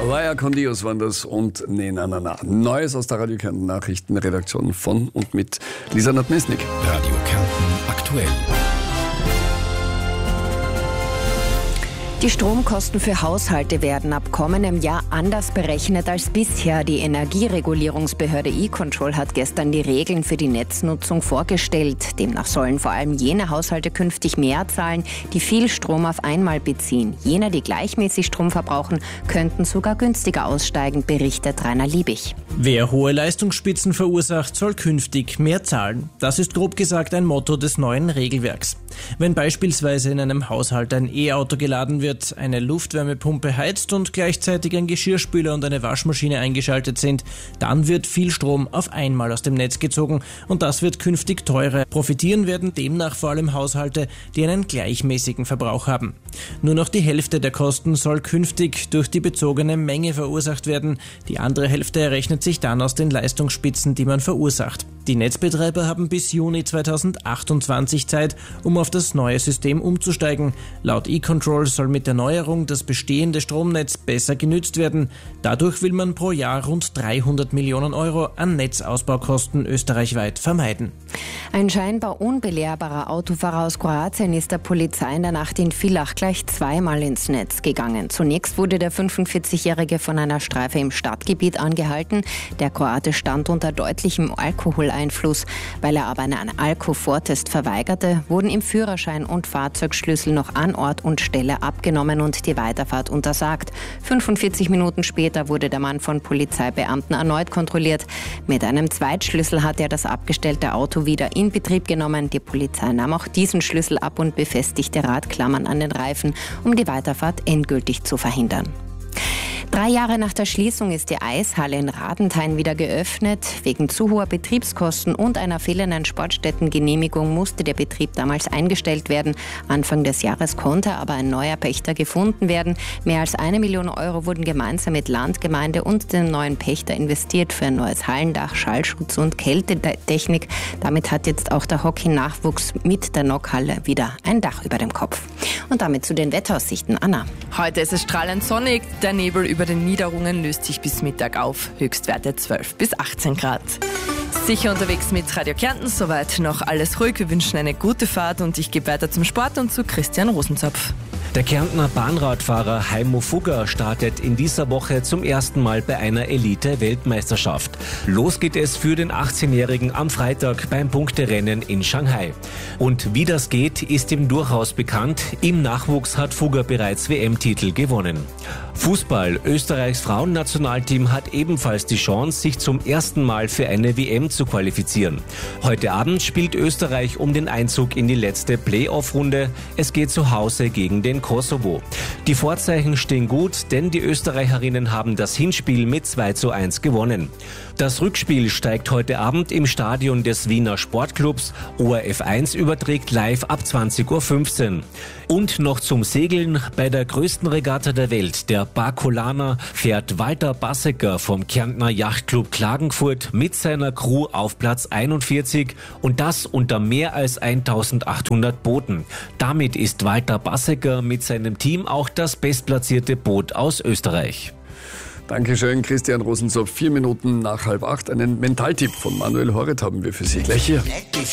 Vaya con Dios waren das und Ne na na na. Neues aus der Radio Kärnten Nachrichtenredaktion von und mit Lisa Nadmesnik. Radio Kärnten aktuell. Die Stromkosten für Haushalte werden ab kommendem Jahr anders berechnet als bisher. Die Energieregulierungsbehörde E-Control hat gestern die Regeln für die Netznutzung vorgestellt. Demnach sollen vor allem jene Haushalte künftig mehr zahlen, die viel Strom auf einmal beziehen. Jene, die gleichmäßig Strom verbrauchen, könnten sogar günstiger aussteigen, berichtet Rainer Liebig. Wer hohe Leistungsspitzen verursacht, soll künftig mehr zahlen. Das ist grob gesagt ein Motto des neuen Regelwerks. Wenn beispielsweise in einem Haushalt ein E-Auto geladen wird, eine Luftwärmepumpe heizt und gleichzeitig ein Geschirrspüler und eine Waschmaschine eingeschaltet sind, dann wird viel Strom auf einmal aus dem Netz gezogen und das wird künftig teurer. Profitieren werden demnach vor allem Haushalte, die einen gleichmäßigen Verbrauch haben. Nur noch die Hälfte der Kosten soll künftig durch die bezogene Menge verursacht werden. Die andere Hälfte errechnet sich dann aus den Leistungsspitzen, die man verursacht. Die Netzbetreiber haben bis Juni 2028 Zeit, um auf das neue System umzusteigen. Laut E-Control soll mit der Neuerung das bestehende Stromnetz besser genützt werden. Dadurch will man pro Jahr rund 300 Millionen Euro an Netzausbaukosten österreichweit vermeiden. Ein scheinbar unbelehrbarer Autofahrer aus Kroatien ist der Polizei in der Nacht in Villach gleich zweimal ins Netz gegangen. Zunächst wurde der 45-Jährige von einer Streife im Stadtgebiet angehalten. Der Kroate stand unter deutlichem Alkoholeinfluss. Weil er aber einen Alkovortest verweigerte, wurden ihm Führerschein und Fahrzeugschlüssel noch an Ort und Stelle abgenommen und die Weiterfahrt untersagt. 45 Minuten später wurde der Mann von Polizeibeamten erneut kontrolliert. Mit einem Zweitschlüssel hat er das abgestellte Auto wieder in Betrieb genommen. Die Polizei nahm auch diesen Schlüssel ab und befestigte Radklammern an den Reifen, um die Weiterfahrt endgültig zu verhindern. 3 Jahre nach der Schließung ist die Eishalle in Radenthein wieder geöffnet. Wegen zu hoher Betriebskosten und einer fehlenden Sportstättengenehmigung musste der Betrieb damals eingestellt werden. Anfang des Jahres konnte aber ein neuer Pächter gefunden werden. Mehr als 1 Million Euro wurden gemeinsam mit Landgemeinde und dem neuen Pächter investiert für ein neues Hallendach, Schallschutz und Kältetechnik. Damit hat jetzt auch der Hockey-Nachwuchs mit der Nockhalle wieder ein Dach über dem Kopf. Und damit zu den Wetteraussichten. Anna. Heute ist es strahlend sonnig. Der Nebel über den Niederungen löst sich bis Mittag auf. Höchstwerte 12 bis 18 Grad. Sicher unterwegs mit Radio Kärnten. Soweit noch alles ruhig. Wir wünschen eine gute Fahrt und ich gebe weiter zum Sport und zu Christian Rosenzapf. Der Kärntner Bahnradfahrer Heimo Fugger startet in dieser Woche zum ersten Mal bei einer Elite-Weltmeisterschaft. Los geht es für den 18-Jährigen am Freitag beim Punkterennen in Shanghai. Und wie das geht, ist ihm durchaus bekannt. Im Nachwuchs hat Fugger bereits WM-Titel gewonnen. Fußball. Österreichs Frauennationalteam hat ebenfalls die Chance, sich zum ersten Mal für eine WM zu qualifizieren. Heute Abend spielt Österreich um den Einzug in die letzte Playoff-Runde. Es geht zu Hause gegen den Kosovo. Die Vorzeichen stehen gut, denn die Österreicherinnen haben das Hinspiel mit 2:1 gewonnen. Das Rückspiel steigt heute Abend im Stadion des Wiener Sportclubs. ORF 1 überträgt live ab 20:15 Uhr. Und noch zum Segeln. Bei der größten Regatta der Welt, der Barcolana, fährt Walter Bassecker vom Kärntner Yachtclub Klagenfurt mit seiner Crew auf Platz 41 und das unter mehr als 1800 Booten. Damit ist Walter Bassecker mit seinem Team auch das bestplatzierte Boot aus Österreich. Dankeschön, Christian Rosenzopf. 4 Minuten nach 7:30. Einen Mentaltipp von Manuel Horet haben wir für Sie gleich hier.